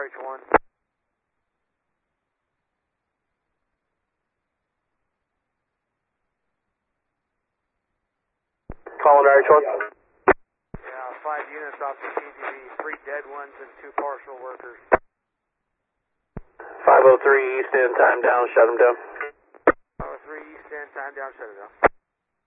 RH1. Calling RH1. Yeah, 5 units off the TGV, 3 dead ones and 2 partial workers. 503 East End, time down, shut them down. 3 East End, time down, shut it down.